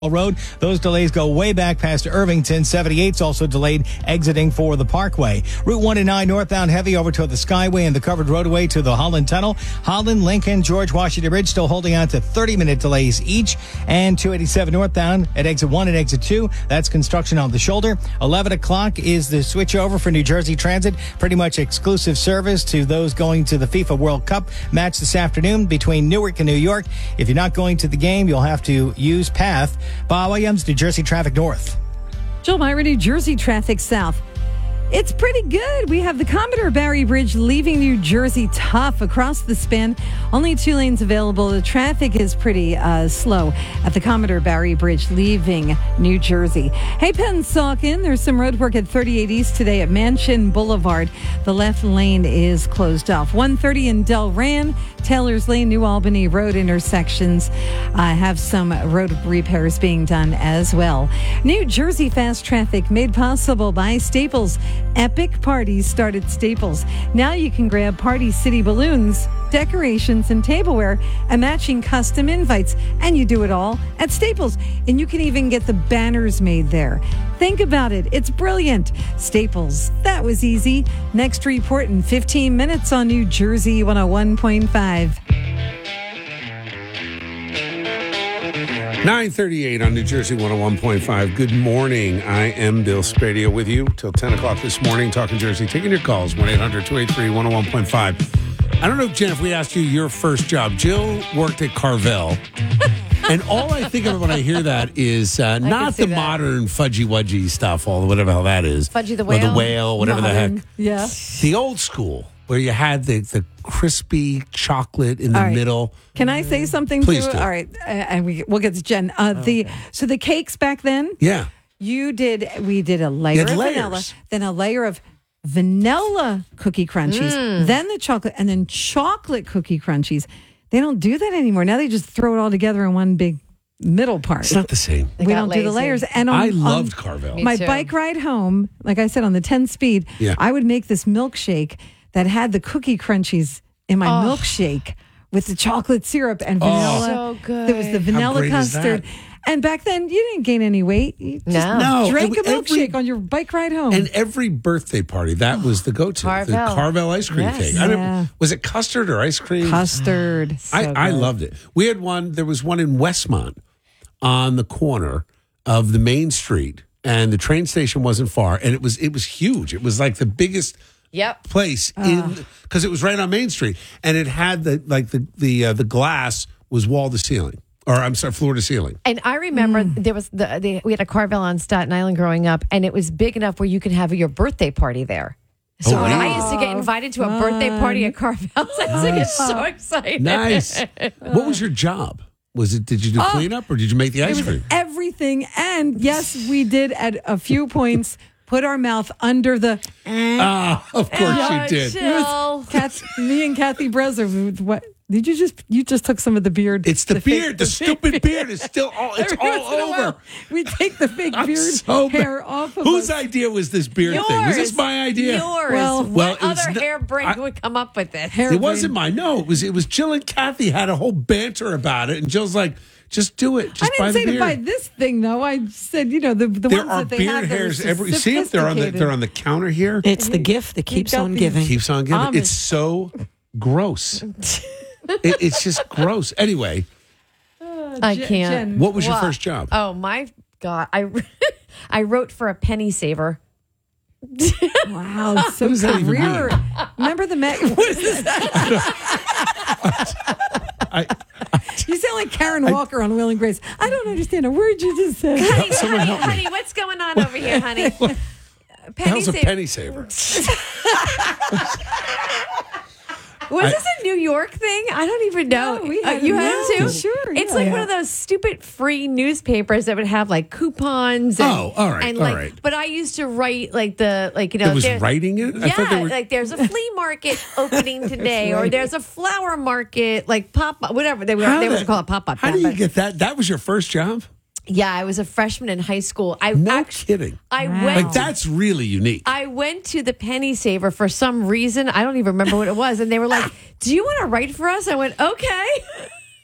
Road. Those delays go way back past Irvington. 78's also delayed exiting for the Parkway. Route 1 and 9 northbound heavy over to the Skyway and the covered roadway to the Holland Tunnel. Holland, Lincoln, George Washington Bridge still holding on to 30-minute delays each. And 287 northbound at exit 1 and exit 2. That's construction on the shoulder. 11 o'clock is the switchover for New Jersey Transit. Pretty much exclusive service to those going to the FIFA World Cup match this afternoon between Newark and New York. If you're not going to the game, you'll have to use PATH. Bob Williams, New Jersey Traffic North. Jill Myra, New Jersey Traffic South. It's pretty good. We have the Commodore Barry Bridge leaving New Jersey tough across the span. Only 2 lanes available. The traffic is pretty slow at the Commodore Barry Bridge leaving New Jersey. Hey, Pennsauken, there's some road work at 38 East today at Mansion Boulevard. The left lane is closed off. 130 in Delran, Taylor's Lane, New Albany Road intersections have some road repairs being done as well. New Jersey fast traffic made possible by Staples. Epic parties start at Staples. Now you can grab Party City balloons, decorations, and tableware and matching custom invites. And you do it all at Staples. And you can even get the banners made there. Think about it. It's brilliant. Staples. That was easy. Next report in 15 minutes on New Jersey 101.5. 9:38 on New Jersey 101.5. Good morning. I am Bill Spadio with you till 10 o'clock this morning, talking Jersey, taking your calls, 1-800-283-101.5. I don't know, Jen, if we asked you your first job. Jill worked at Carvel. And all I think of when I hear that is not the modern fudgy-wudgy stuff, or whatever the hell that is. Fudgy the Whale. Or the Whale, whatever modern. the heck. Yeah. The old school, where you had the crispy chocolate in the middle. Can I say something? Please do. All right, and we'll get to Jen. So the cakes back then. Yeah. We did a layer of vanilla, then a layer of vanilla cookie crunchies, then the chocolate, and then chocolate cookie crunchies. They don't do that anymore. Now they just throw it all together in one big middle part. It's not the same. We don't do the layers. And I loved Carvel. My bike ride home, like I said, on the 10 speed, I would make this milkshake that had the cookie crunchies in my milkshake with the chocolate syrup and vanilla. So good. There was the vanilla custard. And back then, you didn't gain any weight. You just drank a milkshake on your bike ride home. And every birthday party, that was the go-to. Carvel. The Carvel ice cream cake. I remember, was it custard or ice cream? Custard. I loved it. We had one, there was one in Westmont on the corner of the main street, and the train station wasn't far, and it was huge. It was like the biggest place in, because it was right on Main Street, and it had the glass was wall to ceiling. Or I'm sorry, floor to ceiling. And I remember there was we had a Carvel on Staten Island growing up, and it was big enough where you could have your birthday party there. So when I used to get invited to a birthday party at Carvel's, I used to get so excited. Nice. What was your job? Did you do cleanup or did you make the ice cream? Everything. And yes, we did at a few points put our mouth under the. Of course you did. Me and Kathy Brezer. What? Did you just took some of the beard? It's the beard. The stupid beard is still all over. We take the fake beard hair off of Whose us. idea was this beard thing? Was this my idea? Yours. Well, what other hairbrain would come up with this? It wasn't mine. No, it was Jill and Kathy had a whole banter about it, and Jill's like, just do it. Just I didn't say to buy this thing though. I said, the there ones are that they beard have hairs every. See if they're on the counter here. It's the gift that keeps on giving. Keeps on giving. It's so gross. It's just gross. Anyway, I can't. Jen, what was your first job? Oh my God! I wrote for a penny saver. Wow, so What does that even career. mean? Remember the What is that? You sound like Karen Walker on Will and Grace. I don't understand a word you just said. Honey, what's going on over here, honey? The hell's a penny saver? Was this a New York thing? I don't even know. No, we had you it had it now. too? Sure. It's like one of those stupid free newspapers that would have like coupons. And, all right, and all right. But I used to write it was writing it? Yeah, I thought they were... like there's a flea market opening today, or there's a flower market, like pop-up, whatever. They would call it pop-up. How do you get that? That was your first job? Yeah, I was a freshman in high school. Kidding. I went. Like, that's really unique. I went to the penny saver for some reason. I don't even remember what it was. And they were like, do you want to write for us? I went, okay.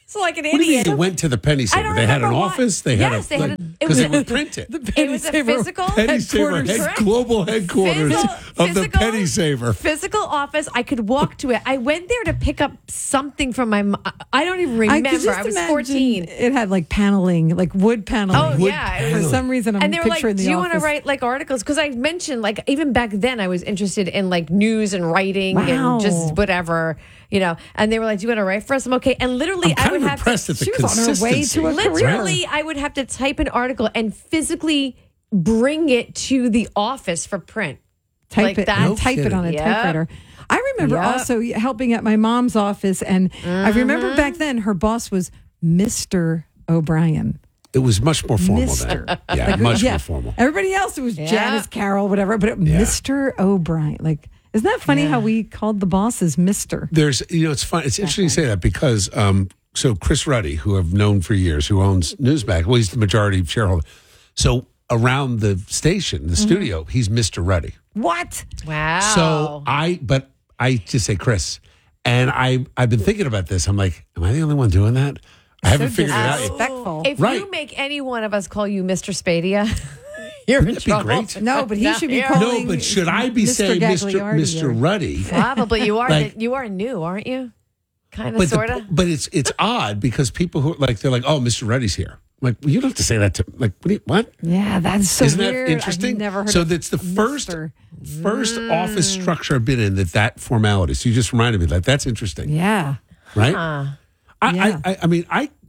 So like an What do you mean idiot. they went to the Penny Saver? They had an office? They had because they would print it. It was a physical Penny Saver global headquarters of the Penny Saver. Physical office. I could walk to it. I went there to pick up something from my mom. I don't even remember. I was 14. It had like paneling, like wood paneling. Oh, yeah. For some reason, I'm and they were like, picturing do the you office. want to write like articles? Because I mentioned like even back then I was interested in like news and writing and just whatever, and they were like, do you want to write for us? I'm okay. And literally I'm I would have impressed at the she was on her way consistency. to a career. literally I would have to type an article and physically bring it to the office for print. Type like it, that. and type it on a Yep. typewriter. I remember Yep. also helping at my mom's office, and I remember back then her boss was Mr. O'Brien. It was much more formal Mister. then. Yeah, much more formal. Everybody else, it was Janice Carroll, whatever, but Mr. O'Brien. Like, isn't that funny how we called the bosses Mr.? There's, it's fun. It's interesting you say that because, so Chris Ruddy, who I've known for years, who owns Newsmax, well, he's the majority shareholder. So around the station, the studio, he's Mr. Ruddy. What? Wow. So I just say Chris, and I've been thinking about this. I'm like, am I the only one doing that? I haven't figured it out yet. Disrespectful. If Right. you make any one of us call you Mr. Spadia, you're Wouldn't in it be trouble. great? No, but he should be No, calling. No, but should I be saying Gagliardi Mr. Ruddy? Probably you are. Like- You are new, aren't you? Kind of, But sort of. but it's odd because people who they're like, oh, Mr. Ruddy's here. I'm like, well, you don't have to say that to what? Yeah, that's so Isn't weird. that interesting? I've never heard so of that's the Mr. first office structure I've been in that formality. So you just reminded me that's interesting, Yeah. right? I mean,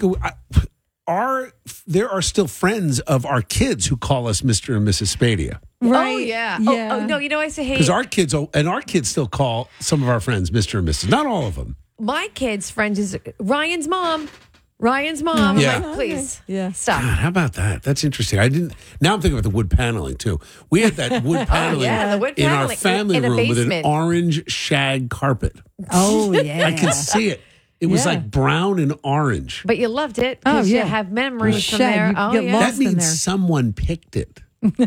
there are still friends of our kids who call us Mr. and Mrs. Spadia Right. Oh, yeah. Yeah. Oh, no, I say, hey, because our kids still call some of our friends Mr. and Mrs. Not all of them. my kid's friend is Ryan's mom. Ryan's mom. Yeah. I'm like, please, Yeah. stop. God, how about that? That's interesting. Now I'm thinking about the wood paneling too. We had that wood paneling yeah, the wood in our paneling family in a room with an basement. orange shag carpet. Oh, yeah. I can see it. It was Yeah. like brown and orange. But you loved it Oh, because yeah. you have memories from Shed. there. You Oh, get yeah. lost That in means there. someone picked it.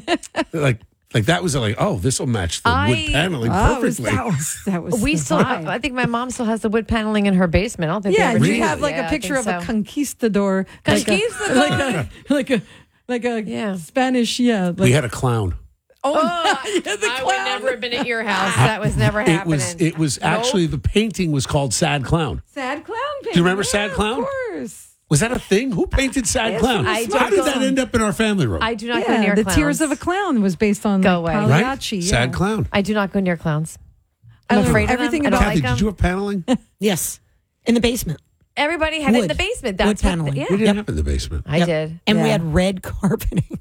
like that was like, oh, this will match the wood paneling perfectly. That was We the still, vibe. I think my mom still has the wood paneling in her basement. I don't think Yeah, they and ever you changed have it. like Yeah, a I picture of think a so. conquistador. Conquistador. Like a Yeah. Spanish, Like, We had a clown. I would never have been at your house. That was never happening. It was actually the painting was called Sad Clown. Sad Clown painting. Do you remember Sad Clown? Of course. Was that a thing? Who painted Sad Clown? I How did don't that know. end up in our family room? I do not go Yeah, near the clowns. Tears of a Clown was based on Go like, away. right? Pagliacci. Yeah. Sad Clown. I do not go near clowns. I I'm love afraid of everything them. I don't about- Kathy, like them. did you have paneling? Yes. In the basement. Everybody had it in Wood. the basement. Wood That's what, paneling. yeah. We didn't have it in the basement. I did. And we Yeah. had red carpeting.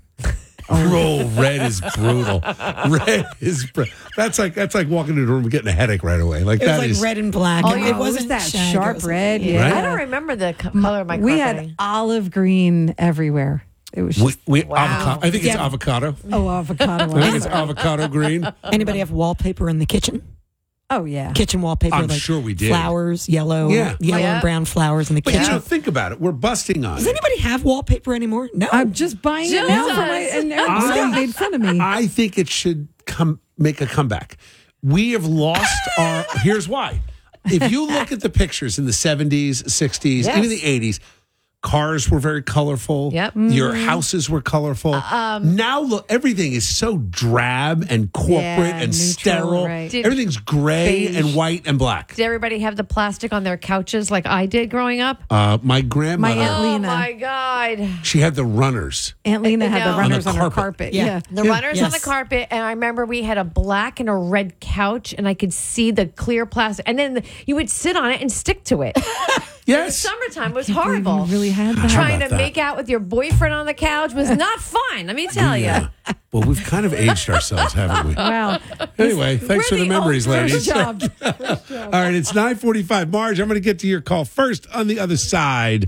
Oh, red is brutal. Red is that's like walking into a room and getting a headache right away. Like It was that like is red and black. Oh, and yeah. it wasn't that shag, it sharp was- red. Yeah. Right? I don't remember the color of my We carpeting. had olive green everywhere. It was just avocado. I think it's Yeah. avocado. avocado. I think it's avocado green. Anybody have wallpaper in the kitchen? Oh yeah. Kitchen wallpaper. I'm like sure we did. Flowers, yellow, Yeah. yellow Yeah. and brown flowers in the But kitchen. think about it. We're busting on Does it. anybody have wallpaper anymore? No. I'm just buying it Jill now for does. my, and everyone made fun of me. I think it should make a comeback. We have lost our. Here's why. If you look at the pictures in the 70s, 60s, Yes. even the 80s, cars were very colorful. Yep. Your houses were colorful. Now look, everything is so drab and corporate Yeah, and neutral, sterile. right. Everything's gray Beige. and white and black. Did everybody have the plastic on their couches like I did growing up? My grandmother, My Aunt Oh Lena. my God. she had the runners. Aunt Lena had No. the runners On on, the her carpet. carpet. Yeah. Yeah. The runners on the Yes. carpet, and I remember we had a black and a red couch, and I could see the clear plastic, and then you would sit on it and stick to it. Yes. Summertime was I can't believe horrible. you really had that. Trying about to that? make out with your boyfriend on the couch was not fun. Let me tell you. Yeah. Well, we've kind of aged ourselves, haven't we? Wow. Anyway, thanks for the memories, ladies. Job. All right, it's 9:45. Marge, I'm going to get to your call first on the other side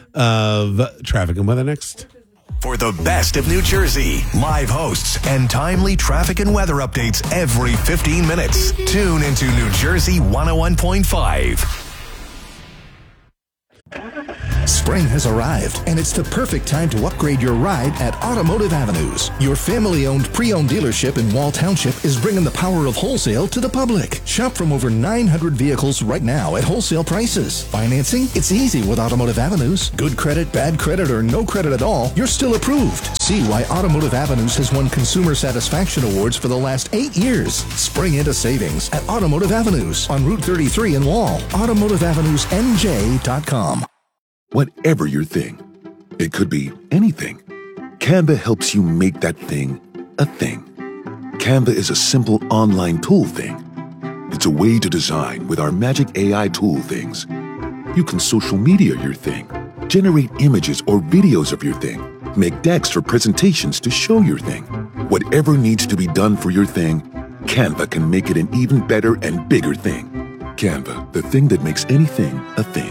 of traffic and weather next. For the best of New Jersey, live hosts and timely traffic and weather updates every 15 minutes. Tune into New Jersey 101.5. Spring has arrived, and it's the perfect time to upgrade your ride at Automotive Avenues. Your family-owned pre-owned dealership in Wall Township is bringing the power of wholesale to the public. Shop from over 900 vehicles right now at wholesale prices. Financing? It's easy with Automotive Avenues. Good credit, bad credit, or no credit at all, you're still approved. See why Automotive Avenues has won Consumer Satisfaction Awards for the last 8 years. Spring into savings at Automotive Avenues on Route 33 in Wall. AutomotiveAvenuesNJ.com. Whatever your thing, it could be anything. Canva helps you make that thing a thing. Canva is a simple online tool thing. It's a way to design with our magic AI tool things. You can social media your thing, generate images or videos of your thing, make decks for presentations to show your thing. Whatever needs to be done for your thing, Canva can make it an even better and bigger thing. Canva, the thing that makes anything a thing.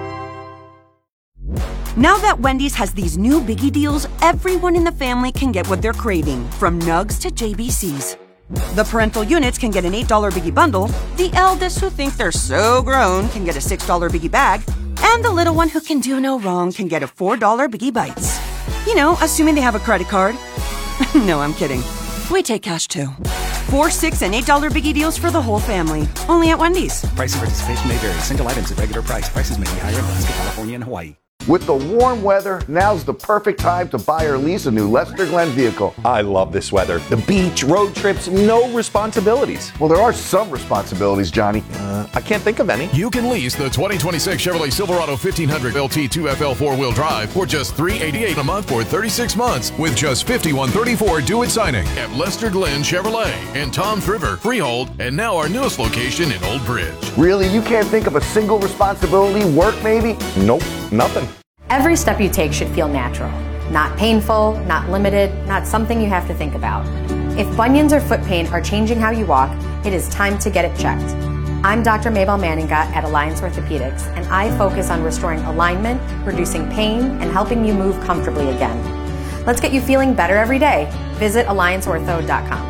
Now that Wendy's has these new biggie deals, everyone in the family can get what they're craving, from nugs to JBCs. The parental units can get an $8 biggie bundle, the eldest who think they're so grown can get a $6 biggie bag, and the little one who can do no wrong can get a $4 biggie bites. You know, assuming they have a credit card. No, I'm kidding. We take cash too. $4, $6, and $8 biggie deals for the whole family. Only at Wendy's. Price and participation may vary. Single items at regular price. Prices may be higher in Alaska, California, and Hawaii. With the warm weather, now's the perfect time to buy or lease a new Lester Glenn vehicle. I love this weather. The beach, road trips, no responsibilities. Well, there are some responsibilities, Johnny. I can't think of any. You can lease the 2026 Chevrolet Silverado 1500 LT 2FL 4-wheel drive for just $388 a month for 36 months with just $5134 due at signing at Lester Glenn Chevrolet in Toms River, Freehold, and now our newest location in Old Bridge. Really? You can't think of a single responsibility? Work, maybe? Nope, nothing. Every step you take should feel natural, not painful, not limited, not something you have to think about. If bunions or foot pain are changing how you walk, it is time to get it checked. I'm Dr. Mabel Manninga at Alliance Orthopedics, and I focus on restoring alignment, reducing pain, and helping you move comfortably again. Let's get you feeling better every day. Visit allianceortho.com.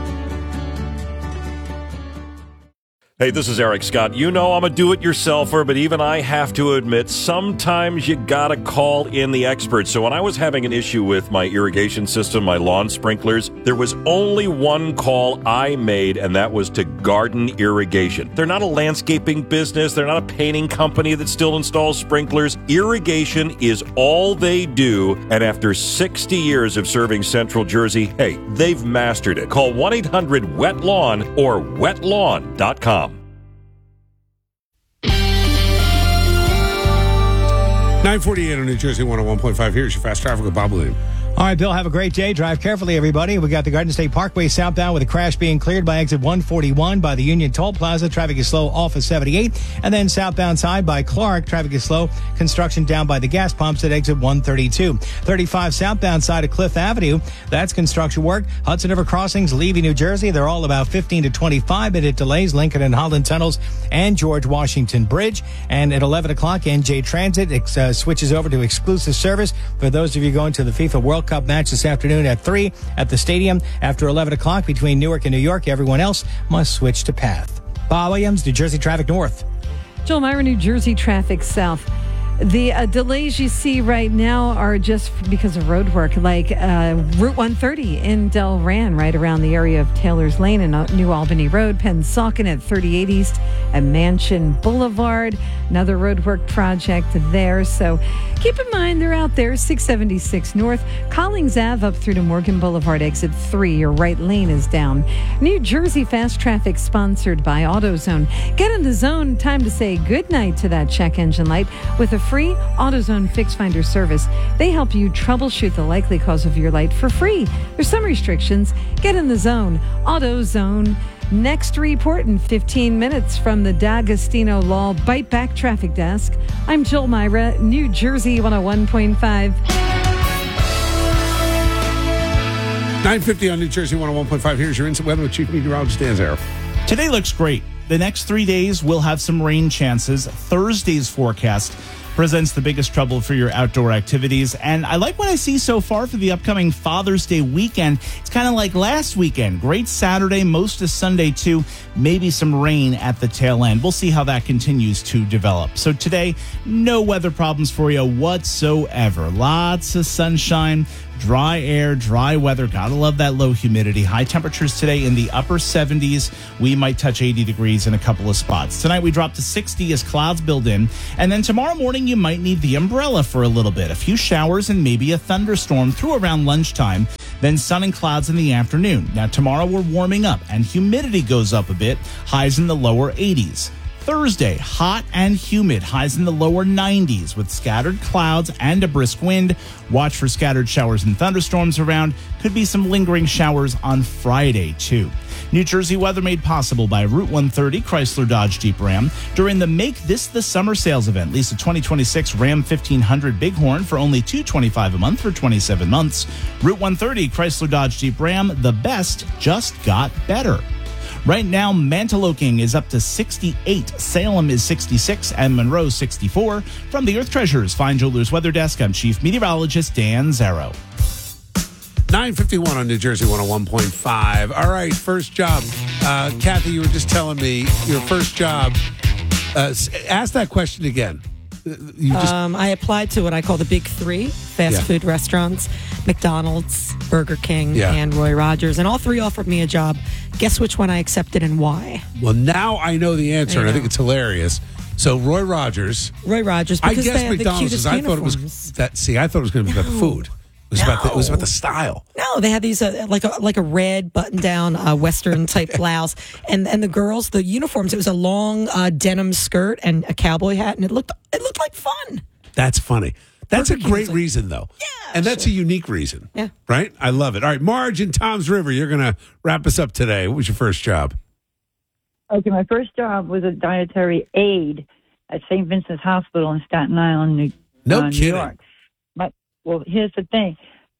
Hey, this is Eric Scott. You know I'm a do-it-yourselfer, but even I have to admit, sometimes you gotta call in the experts. So when I was having an issue with my irrigation system, my lawn sprinklers, there was only one call I made, and that was to Garden Irrigation. They're not a landscaping business. They're not a painting company that still installs sprinklers. Irrigation is all they do, and after 60 years of serving Central Jersey, hey, they've mastered it. Call 1-800-WET-LAWN or wetlawn.com. 948 on New Jersey 101.5. Here's your fast traffic with Bob Williams. All right, Bill, have a great day. Drive carefully, everybody. We got the Garden State Parkway southbound with a crash being cleared by exit 141 by the Union Toll Plaza. Traffic is slow off of 78. And then southbound side by Clark, traffic is slow. Construction down by the gas pumps at exit 132. 35 southbound side of Cliff Avenue. That's construction work. Hudson River crossings leaving New Jersey. They're all about 15 to 25-minute delays. Lincoln and Holland tunnels and George Washington Bridge. And at 11 o'clock, NJ Transit switches over to exclusive service for those of you going to the FIFA World Cup match this afternoon at 3 at the stadium. After 11 o'clock between Newark and New York, everyone else must switch to PATH. Bob Williams, New Jersey Traffic North. Joel Myra, New Jersey Traffic South. The delays you see right now are just because of road work, like Route 130 in Delran, right around the area of Taylor's Lane and New Albany Road, Pennsauken at 38 East and Mansion Boulevard. Another road work project there. So keep in mind they're out there, 676 North, Collings Ave up through to Morgan Boulevard, exit 3. Your right lane is down. New Jersey Fast Traffic sponsored by AutoZone. Get in the zone. Time to say goodnight to that check engine light with a free AutoZone Fix Finder service. They help you troubleshoot the likely cause of your light for free. There's some restrictions. Get in the zone. AutoZone. Next report in 15 minutes from the D'Agostino Law Bite Back Traffic Desk. I'm Jill Myra, New Jersey 101.5. 950 on New Jersey 101.5. Here's your instant weather with Chief Meteorologist Dan Zarrow. Today looks great. The next 3 days will have some rain chances. Thursday's forecast presents the biggest trouble for your outdoor activities. And I like what I see so far for the upcoming Father's Day weekend. It's kind of like last weekend. Great Saturday, most of Sunday too. Maybe some rain at the tail end. We'll see how that continues to develop. So today, no weather problems for you whatsoever. Lots of sunshine, dry air, dry weather. Gotta love that low humidity. High temperatures today in the upper 70s. We might touch 80 degrees in a couple of spots. Tonight we drop to 60 as clouds build in. And then tomorrow morning you might need the umbrella for a little bit. A few showers and maybe a thunderstorm through around lunchtime. Then sun and clouds in the afternoon. Now tomorrow we're warming up and humidity goes up a bit. Highs in the lower 80s. Thursday, hot and humid, highs in the lower 90s with scattered clouds and a brisk wind. Watch for scattered showers and thunderstorms around. Could be some lingering showers on Friday, too. New Jersey weather made possible by Route 130 Chrysler Dodge Jeep Ram during the Make This the Summer sales event. Lease a 2026 Ram 1500 Bighorn for only $225 a month for 27 months. Route 130 Chrysler Dodge Jeep Ram, the best just got better. Right now, Mantaloking is up to 68, Salem is 66, and Monroe 64. From the Earth Treasures Fine Jewelers Weather Desk, I'm Chief Meteorologist Dan Zarrow. 9:51 on New Jersey 101.5. All right, first job. Kathy, you were just telling me your first job. Ask that question again. I applied to what I call the big three fast food restaurants: McDonald's, Burger King, and Roy Rogers. And all three offered me a job. Guess which one I accepted and why? Well, now I know the answer, and I think it's hilarious. So Roy Rogers. Because I guess they have McDonald's. the cutest I thought it was that. See, I thought it was going to be about the food. It was about the style. No, they had these like a red button-down Western type blouse, and the girls, the uniforms. It was a long denim skirt and a cowboy hat, and it looked like fun. That's funny. That's a great reason, though. Yeah, and that's a unique reason. Yeah, right. I love it. All right, Marge in Toms River, you're going to wrap us up today. What was your first job? Okay, my first job was a dietary aide at St. Vincent's Hospital in Staten Island, New York. Well, here's the thing: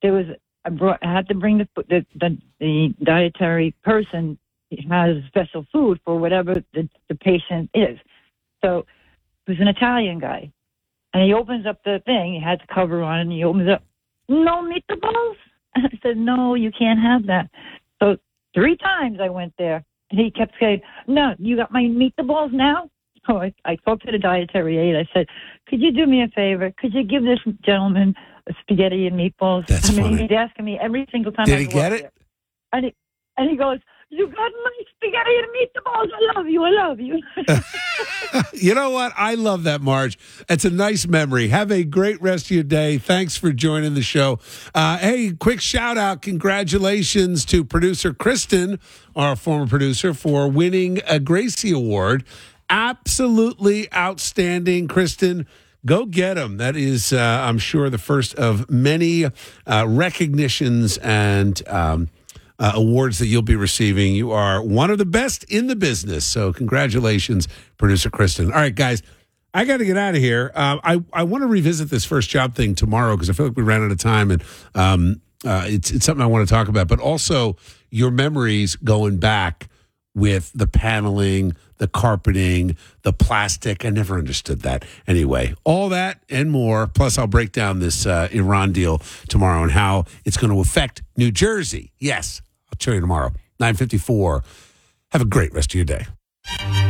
I had to bring the dietary person has special food for whatever the patient is. So it was an Italian guy, and he opens up the thing. He had the cover on, and he opens up. No meatballs. I said, no, you can't have that. So 3 times I went there, and he kept saying, no, you got my meatballs now. So I talked to the dietary aide. I said, could you do me a favor? Could you give this gentleman spaghetti and meatballs? That's funny. He's asking me every single time. Did he get it? And he goes, you got my spaghetti and meatballs. I love you. You know what? I love that, Marge. It's a nice memory. Have a great rest of your day. Thanks for joining the show. Hey, quick shout out. Congratulations to producer Kristen, our former producer, for winning a Gracie Award. Absolutely outstanding, Kristen. Go get him. That is, I'm sure, the first of many recognitions and awards that you'll be receiving. You are one of the best in the business. So congratulations, producer Kristen. All right, guys, I got to get out of here. I want to revisit this first job thing tomorrow because I feel like we ran out of time, and it's something I want to talk about. But also your memories going back with the paneling, the carpeting, the plastic. I never understood that. Anyway, all that and more. Plus, I'll break down this Iran deal tomorrow and how it's going to affect New Jersey. Yes, I'll show you tomorrow. 9:54. Have a great rest of your day.